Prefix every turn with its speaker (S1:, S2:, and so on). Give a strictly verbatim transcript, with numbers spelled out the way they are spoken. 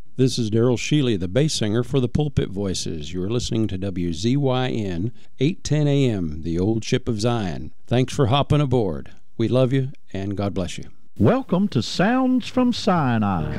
S1: This is Daryl Shealy, the bass singer for the Pulpit Voices. You're listening to W Z Y N, eight ten A M, the old ship of Zion. Thanks for hopping aboard. We love you, and God bless you.
S2: Welcome to Sounds from Sinai.